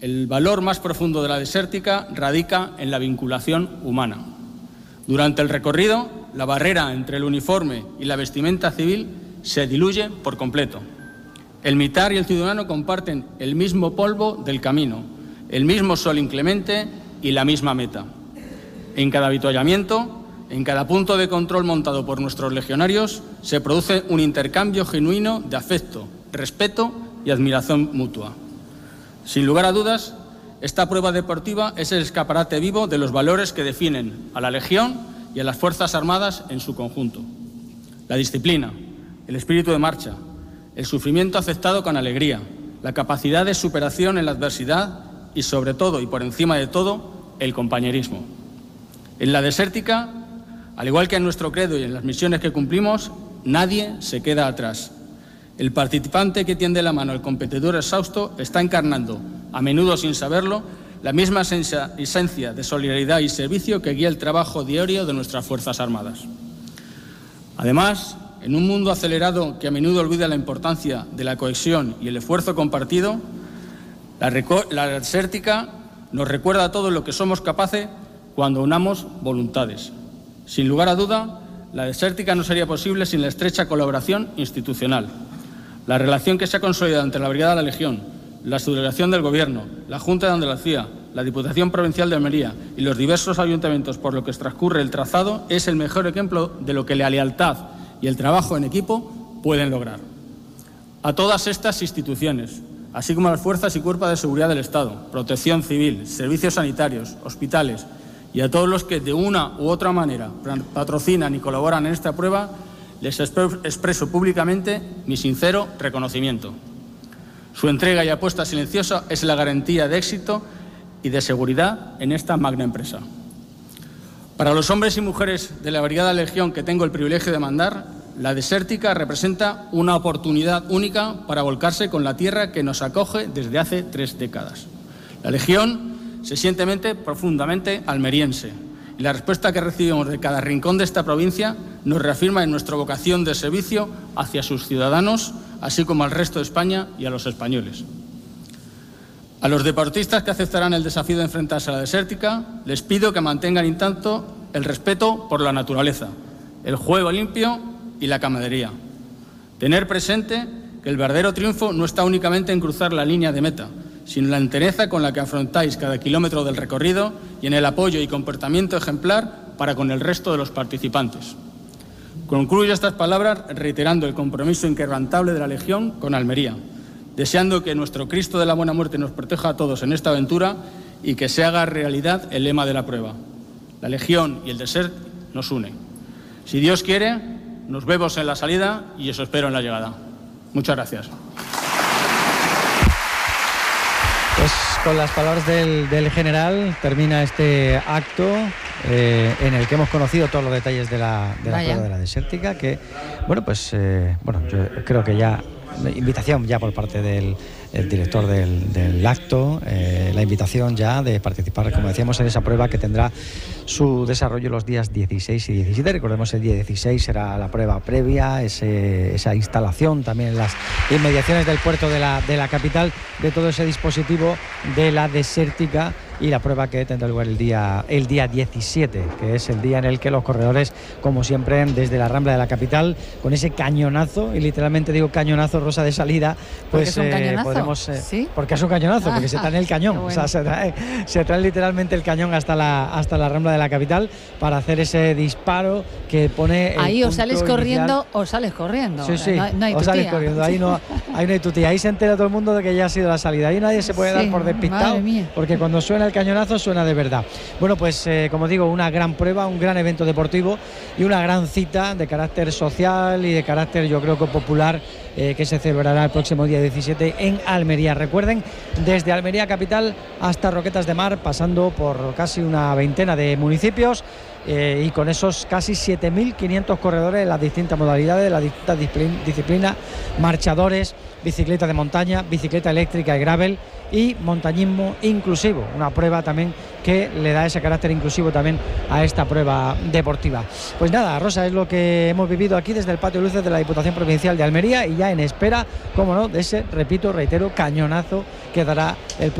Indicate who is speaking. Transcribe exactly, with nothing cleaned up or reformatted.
Speaker 1: el valor más profundo de la Desértica radica en la vinculación humana. Durante el recorrido, la barrera entre el uniforme y la vestimenta civil se diluye por completo. El militar y el ciudadano comparten el mismo polvo del camino, el mismo sol inclemente y la misma meta. En cada avituallamiento, en cada punto de control montado por nuestros legionarios, se produce un intercambio genuino de afecto, respeto y admiración mutua. Sin lugar a dudas, esta prueba deportiva es el escaparate vivo de los valores que definen a la Legión y a las Fuerzas Armadas en su conjunto. La disciplina, el espíritu de marcha, el sufrimiento aceptado con alegría, la capacidad de superación en la adversidad y, sobre todo y por encima de todo, el compañerismo. En la Desértica, al igual que en nuestro credo y en las misiones que cumplimos, nadie se queda atrás. El participante que tiende la mano al competidor exhausto está encarnando, a menudo sin saberlo, la misma esencia de solidaridad y servicio que guía el trabajo diario de nuestras Fuerzas Armadas. Además, en un mundo acelerado que a menudo olvida la importancia de la cohesión y el esfuerzo compartido, la, la Desértica nos recuerda a todos lo que somos capaces cuando unamos voluntades. Sin lugar a duda, la Desértica no sería posible sin la estrecha colaboración institucional. La relación que se ha consolidado entre la Brigada de la Legión, la subdelegación del Gobierno, la Junta de Andalucía, la Diputación Provincial de Almería y los diversos ayuntamientos por los que transcurre el trazado es el mejor ejemplo de lo que la lealtad y el trabajo en equipo pueden lograr. A todas estas instituciones, así como a las fuerzas y cuerpos de seguridad del Estado, protección civil, servicios sanitarios, hospitales y a todos los que de una u otra manera patrocinan y colaboran en esta prueba, les expreso públicamente mi sincero reconocimiento. Su entrega y apuesta silenciosa es la garantía de éxito y de seguridad en esta magna empresa. Para los hombres y mujeres de la Brigada Legión que tengo el privilegio de mandar, la Desértica representa una oportunidad única para volcarse con la tierra que nos acoge desde hace tres décadas. La Legión se siente profundamente almeriense y la respuesta que recibimos de cada rincón de esta provincia nos reafirma en nuestra vocación de servicio hacia sus ciudadanos, así como al resto de España y a los españoles. A los deportistas que aceptarán el desafío de enfrentarse a la Desértica, les pido que mantengan intacto el respeto por la naturaleza, el juego limpio y la camaradería. Tener presente que el verdadero triunfo no está únicamente en cruzar la línea de meta, sino en la entereza con la que afrontáis cada kilómetro del recorrido y en el apoyo y comportamiento ejemplar para con el resto de los participantes. Concluyo estas palabras reiterando el compromiso inquebrantable de la Legión con Almería, deseando que nuestro Cristo de la Buena Muerte nos proteja a todos en esta aventura y que se haga realidad el lema de la prueba. La Legión y el Desert nos unen. Si Dios quiere, nos vemos en la salida y os espero en la llegada. Muchas gracias.
Speaker 2: Pues con las palabras del, del general termina este acto eh, en el que hemos conocido todos los detalles de la, de la prueba de la Desértica, que, bueno, pues, eh, bueno, yo creo que ya, invitación ya por parte del el director del, del acto, eh, la invitación ya de participar, como decíamos, en esa prueba que tendrá su desarrollo los días dieciséis y diecisiete. Recordemos, el día dieciséis será la prueba previa, ese, esa instalación también en las inmediaciones del puerto de la, de la capital, de todo ese dispositivo de la Desértica, y la prueba que tendrá lugar el día, el día diecisiete, que es el día en el que los corredores, como siempre, desde la Rambla de la capital, con ese cañonazo, y literalmente digo cañonazo, Rosa, de salida, pues eh, podremos... Eh, ¿Sí? Porque es un cañonazo, porque se trae el cañón, bueno. O sea, se trae, se trae literalmente el cañón hasta la, hasta la Rambla de la capital para hacer ese disparo que pone...
Speaker 3: Ahí o sales corriendo o sales corriendo.
Speaker 2: Sí, sí,
Speaker 3: no, no hay
Speaker 2: o sales corriendo, ahí no, ahí no hay tutía, ahí se entera todo el mundo de que ya ha sido la salida, ahí nadie se puede sí, dar por despistado, porque cuando suena el cañonazo suena de verdad. Bueno, pues eh, como digo, una gran prueba, un gran evento deportivo y una gran cita de carácter social y de carácter, yo creo que popular, eh, que se celebrará el próximo día diecisiete en Almería. Recuerden, desde Almería capital hasta Roquetas de Mar, pasando por casi una veintena de municipios, eh, y con esos casi siete mil quinientos corredores en las distintas modalidades, de las distintas disciplinas, marchadores, bicicleta de montaña, bicicleta eléctrica y gravel, y montañismo inclusivo, una prueba también que le da ese carácter inclusivo también a esta prueba deportiva. Pues nada, Rosa, es lo que hemos vivido aquí desde el Patio de Luces de la Diputación Provincial de Almería, y ya en espera, como no, de ese, repito, reitero, cañonazo que dará el